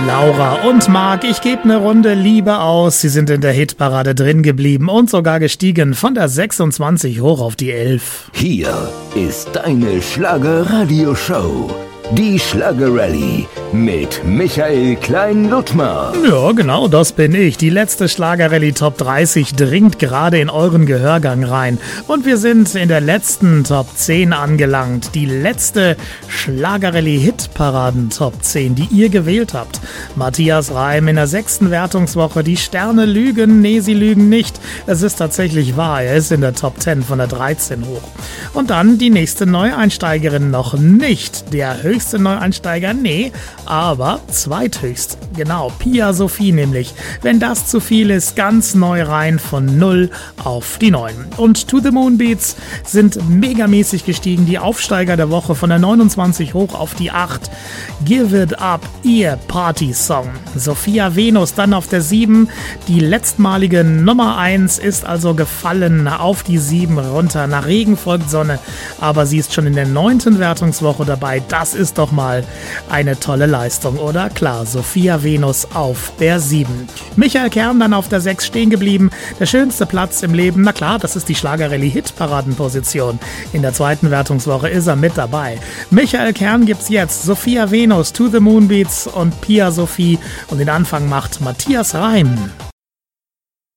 Laura und Marc, ich gebe eine Runde Liebe aus. Sie sind in der Hitparade drin geblieben und sogar gestiegen von der 26 hoch auf die 11. Hier ist deine Schlager-Radio-Show. Die Schlager-Rallye mit Michael Klein-Ludtmer. Ja, genau, das bin ich. Die letzte Schlager-Rallye Top 30 dringt gerade in euren Gehörgang rein. Und wir sind in der letzten Top 10 angelangt. Die letzte Schlager-Rallye Hitparaden Top 10, die ihr gewählt habt. Matthias Reim in der 6. Wertungswoche. Die Sterne lügen, nee, sie lügen nicht. Es ist tatsächlich wahr, er ist in der Top 10 von der 13 hoch. Und dann die nächste Neueinsteigerin noch nicht. Der höchste Neueinsteiger, nee, aber zweithöchst. Genau, Pia Sophie nämlich. Wenn das zu viel ist, ganz neu rein von 0 auf die 9. Und To The Moon Beats sind megamäßig gestiegen. Die Aufsteiger der Woche von der 29 hoch auf die 8. Give It Up, ihr Party-Song. Sophia Venus dann auf der 7. Die letztmalige Nummer 1 ist also gefallen auf die 7 runter. Nach Regen folgt Sonne, aber sie ist schon in der 9. Wertungswoche dabei. Das ist doch mal eine tolle Leistung, oder? Klar, Sophia Venus auf der 7. Michael Kern dann auf der 6 stehen geblieben. Der schönste Platz im Leben, na klar, das ist die Schlager-Rallye-Hitparadenposition. In der 2. Wertungswoche ist er mit dabei. Michael Kern gibt's jetzt. Sophia Venus, To The Moon Beats und Pia Sophie. Und den Anfang macht Matthias Reim.